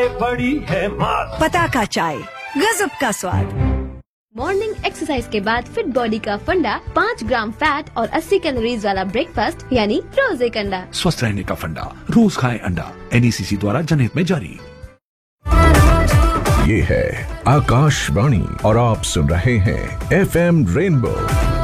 बड़ी है मात। पताका चाय, गजब का स्वाद। मॉर्निंग एक्सरसाइज के बाद फिट बॉडी का फंडा, 5 ग्राम फैट और 80 कैलोरीज वाला ब्रेकफास्ट यानी रोज एक अंडा। स्वस्थ रहने का फंडा, रोज खाएं अंडा। NECC द्वारा जनहित में जारी। ये है आकाशवाणी और आप सुन रहे हैं FM रेनबो